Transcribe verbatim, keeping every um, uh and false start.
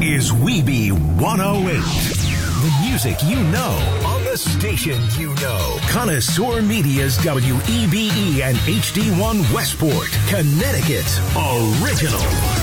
is Weeby one oh eight. The music you know on the station you know. Connoisseur Media's W E B E and H D one Westport, Connecticut's original.